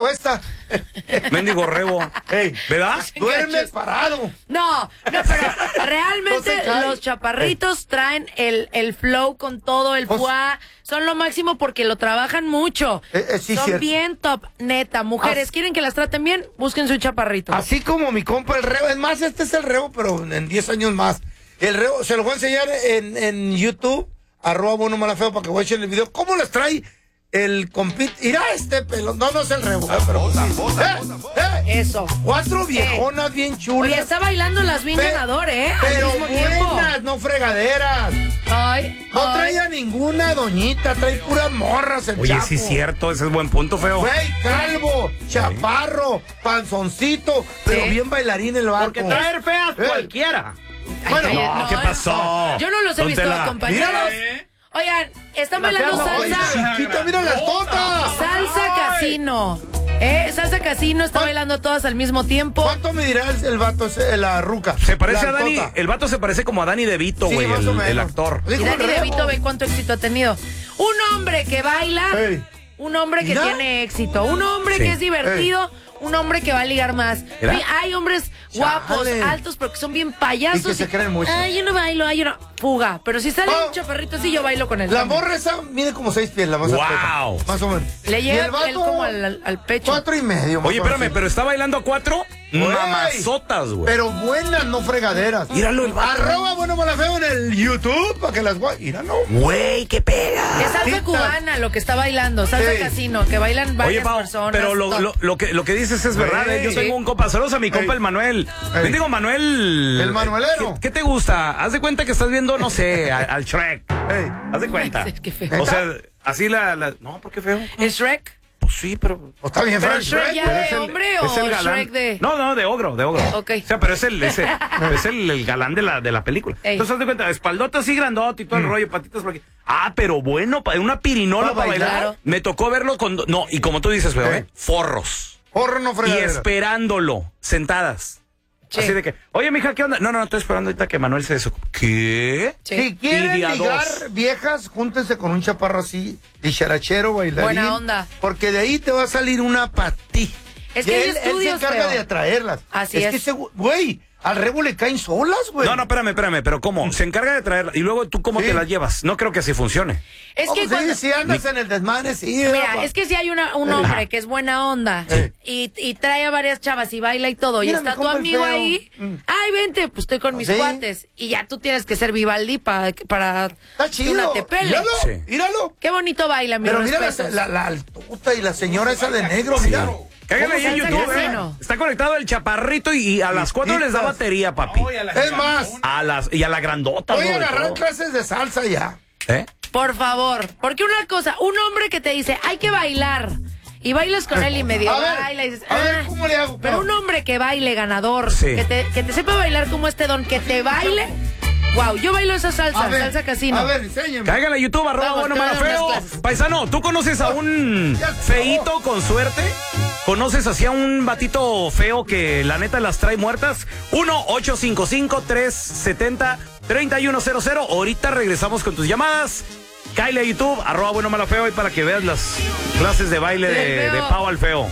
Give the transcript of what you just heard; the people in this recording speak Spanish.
acuesta. Mendigo rebo. Ey, ¿verdad? duerme parado. No, pero realmente los chaparritos traen el flow con todo, el foie. Son lo máximo porque lo trabajan mucho. Sí, son cierto. bien top, neta. Mujeres, ¿quieren que las traten bien? Busquen su chaparrito. Así como mi compa el rebo. Es más, este es el rebo, pero en 10 años más. El rebo, se lo voy a enseñar en YouTube, @buenomalafeo, para que voy a echar el video. ¿Cómo les trae el compit? Irá este pelo. No es el rebo. Pero Eso. 4 viejonas bien chulas. Oye, está bailando las bien ganador, ¿eh? Pero al mismo tiempo. buenas, no fregaderas. No traía ninguna doñita, trae puras morras el Oye, Chapo. sí es cierto, ese es buen punto, feo. Güey, calvo, chaparro, panzoncito, pero bien bailarín el vato. Porque traer feas cualquiera. Bueno, no, ¿qué pasó? Yo no los he visto acompañados. Oigan, están bailando salsa. Chiquita, mira las totas. Salsa casino. Salsa casino, está bailando todas al mismo tiempo. ¿Cuánto me dirá el vato, la ruca? Se parece la a Dani, tota. el vato se parece como a Danny DeVito, Sí, güey, más o menos. el actor. Y Danny DeVito, ve cuánto éxito ha tenido. Un hombre que baila, un hombre que tiene éxito, un hombre que es divertido, un hombre que va a ligar más. Hay hombres guapos, altos, pero que son bien payasos. Y que se creen mucho. Ay, yo no bailo, ay, yo no. Fuga. Pero si sale un chaparrito así, yo bailo con él. La morra esa mide como 6 pies, la más alta. Wow. Más o menos. Le llega Y el vato, él como al pecho. 4.5. Oye, espérame, pero está bailando a 4 mamazotas, güey. Pero buenas, no fregaderas. Míralo el vato. @buenomalafeo en el YouTube, para que las guay. Míralo. Güey, qué pega. Es salsa cubana lo que está bailando, salsa casino, que bailan varias Pau, personas. pero lo que dices es verdad, Yo tengo un compa, saludos a mi compa el Manuel. Yo digo Manuel. El Manuelero. ¿Qué te gusta? Haz de cuenta que estás viendo, no sé, al Shrek. Haz de cuenta. Qué feo. O sea, así no, ¿por qué feo? ¿Es Shrek? Pues sí, pero Está bien, ¿Pero Frank Shrek ya de hombre es o el galán. Shrek de...? No, de ogro. Ok. O sea, pero es el galán de la película. Ey. Entonces, haz de cuenta, espaldota así grandota y todo el rollo, patitas por aquí. Ah, pero bueno, una pirinola para bailar. Claro. Me tocó verlo con... No, y como tú dices, feo, forros. Porro no Y fregadera. esperándolo, sentadas. Sí. Así de que, oye, mija, ¿qué onda? No, estoy esperando ahorita que Manuel se desocupe. ¿Qué? Sí. Si quieren Y de a ligar dos. viejas, júntense con un chaparro así, dicharachero, bailarín. Buena onda. Porque de ahí te va a salir una para ti. Es que hay él estudios, se encarga feo. de atraerlas. Así es. es. Que ese güey, al rebo le caen solas, güey. No, espérame, pero ¿cómo? Se encarga de traerla y luego tú cómo te las llevas. No creo que así funcione. Es que cuando... si andas en el desmadre, sí. Mira, es que si hay un hombre que es buena onda y trae a varias chavas y baila y todo, Mira, y está mi tu compa el amigo feo. ahí, ay, vente, pues estoy con mis Sí. cuates. Y ya tú tienes que ser Vivaldi para Está que chido. una te pele. Míralo, Sí. míralo. Qué bonito baila, mi Pero mira respetos. la altota y la señora esa de negro, mira. Cáiganle ahí en Salsa YouTube, casino. Está conectado el chaparrito y a las 4 les da batería, papi. Es más, Y a la grandota. voy a sobre agarrar todo. clases de salsa ya. ¿Eh? Por favor, porque una cosa, un hombre que te dice, hay que bailar, y bailas con él y medio A ver, baila y dices, a ver, ¿cómo le hago? Pero un hombre que baile ganador, Sí. que te sepa bailar como este don, que te baile, wow, yo bailo esa salsa, A ver, salsa casino. A ver, enséñame. Cáiganle a YouTube, Vamos, @bueno te voy a dar malafeo. unas clases. Paisano, ¿tú conoces a un feíto con suerte? ¿Conoces así a un batito feo que la neta las trae muertas? 1-855-370-3100. Ahorita regresamos con tus llamadas. Cáile a YouTube, @bueno malafeo, y para que veas las clases de baile de Pau al Feo.